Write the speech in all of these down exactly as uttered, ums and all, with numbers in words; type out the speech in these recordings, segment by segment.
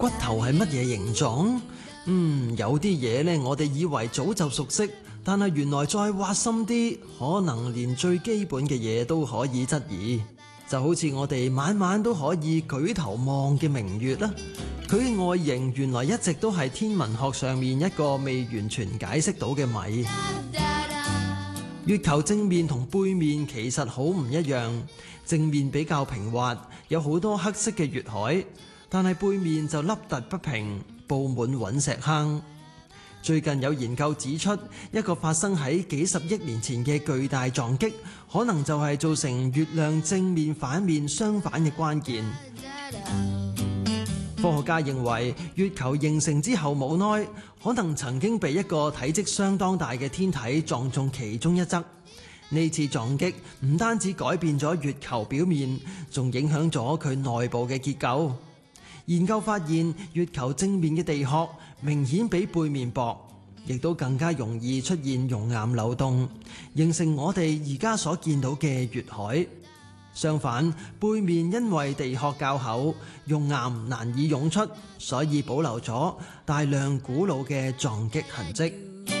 骨頭係乜嘢形狀？嗯，有啲嘢呢，我哋以為早就熟悉，但係原來再挖深啲，可能連最基本嘅嘢都可以質疑。就好似我哋晚晚都可以舉頭望嘅明月啦，佢嘅外形原來一直都係天文學上面一個未完全解釋到嘅謎。月球正面同背面其實好唔一樣，正面比較平滑，有好多黑色嘅月海，但係背面就凹凸不平，佈滿隕石坑。最近有研究指出，一個發生喺幾十億年前嘅巨大撞擊，可能就係造成月亮正面反面相反嘅關鍵。科學家認為，月球形成之後冇耐，可能曾經被一個體積相當大嘅天體撞中其中一側。呢次撞擊唔單止改變咗月球表面，仲影響咗佢內部嘅結構。研究發現，月球正面嘅地殼明顯比背面薄，亦都更加容易出現熔岩流動，形成我哋而家所見到嘅月海。相反，背面因為地殼較厚，熔岩難以湧出，所以保留咗大量古老嘅撞擊痕跡。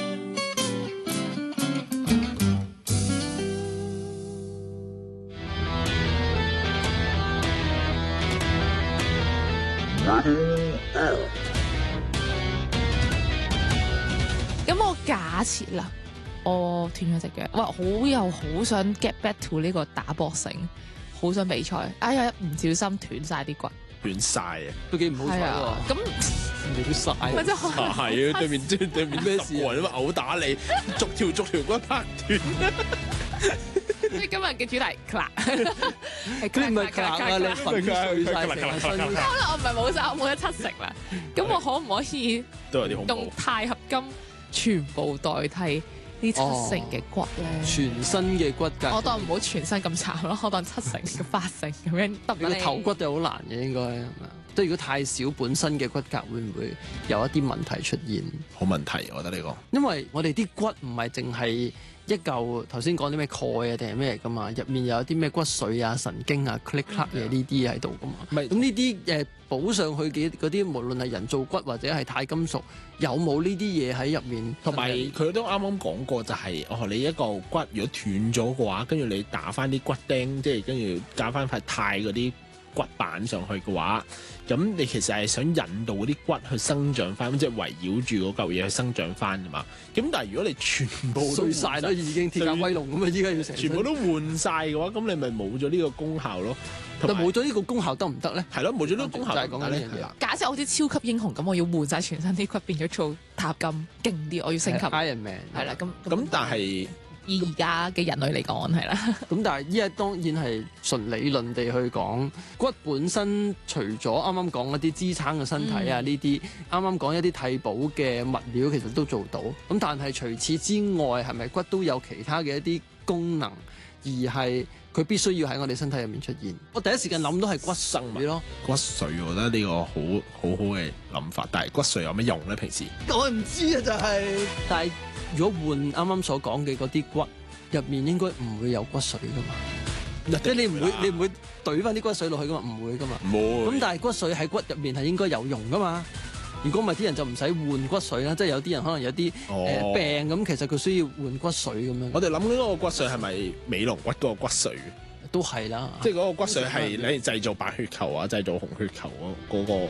咁我假設啦，我斷咗隻腳，哇，好又好想 get back to 呢個打搏繩，好想比賽，哎呀，唔小心斷晒啲骨， 斷晒啊， 都幾唔好彩喎。 咁冇晒， 咪真係係啊，對面對對面咩事啊？毆打你，逐條逐條骨拍斷。 所以今日嘅主題 clap， 佢唔係 clap 啊，你粉碎晒成個身。 可能我唔係冇晒，我冇咗七成啦。咁我可唔可以都有啲恐怖用鈦合金全部代替呢七成嘅骨咧？ 全身嘅骨骼， 我當唔好全身咁慘咯，我當七成、八成咁樣得唔得？ 你個頭骨就好難嘅，應該係咪？即係如果太少本身嘅骨骼，會唔會有一啲問題出現？ 好問題，我覺得呢個。 因為我哋啲骨唔係淨係一嚿頭先講啲咩鈣啊定係咩嚟㗎嘛，入面有啲咩骨髓啊、神經啊、click click 嘢呢啲喺度㗎嘛。 唔係咁呢啲誒補上去嘅嗰啲，無論係人造骨或者係鈦金屬，有冇呢啲嘢喺入面？ 同埋佢都啱啱講過，就係、是、哦，你一個骨如果斷咗嘅話，跟住你打翻啲骨釘，即係跟住加翻塊鈦嗰啲骨板上去嘅話，咁你其實係想引導嗰啲骨去生長翻，即係圍繞住嗰嚿嘢去生長翻㗎嘛。咁但係如果你全部都碎晒都已經鐵甲威龍咁啊！依家要成全部都換晒嘅話，咁你咪冇咗呢個功效咯。 但冇咗呢個功效得唔得咧？ 係咯，冇咗呢個功效就係講緊呢樣嘢啦。 假設我好似超級英雄咁，我要換晒全身啲骨，變咗做鈦金，勁啲，我要升級。 Iron Man 係啦，咁咁但係以而家嘅人類嚟講係啦。 咁但係依家當然係純理論地去講，骨本身除咗啱啱講一啲支撐嘅身體啊，呢啲啱啱講一啲替補嘅物料其實都做到。咁但係除此之外，係咪骨都有其他嘅一啲功能，而係佢必須要喺我哋身體入面出現？我第一時間諗到係骨髓咯。 骨髓，我覺得呢個好好好嘅諗法。但係骨髓有咩用咧？平時我唔知啊，就係、是。但係如果換啱啱所講嘅嗰啲骨入面，應該唔會有骨髓噶嘛？即係你唔會你唔會懟翻啲骨髓落去噶嘛？唔會噶嘛？ 冇。 咁但係骨髓喺骨入面係應該有用噶嘛？如果唔係啲人就唔使換骨髓啦，即係有啲人可能有啲誒、 哦呃、病咁，其實佢需要換骨髓咁樣。 我哋諗緊嗰個骨髓係咪尾龍骨嗰個骨髓？ 都係啦， 即係嗰個骨髓係你製造白血球啊、製造紅血球嗰嗰個